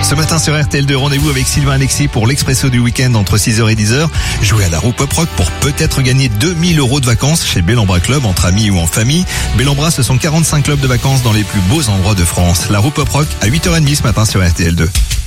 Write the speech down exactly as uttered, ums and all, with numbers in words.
Ce matin sur R T L deux, rendez-vous avec Sylvain Alexis pour l'Expresso du week-end entre six heures et dix heures. Jouez à la roue Pop Rock pour peut-être gagner deux mille euros de vacances chez Bellambra Club entre amis ou en famille. Bellambra, ce sont quarante-cinq clubs de vacances dans les plus beaux endroits de France. La roue Pop Rock à huit heures trente ce matin sur R T L deux.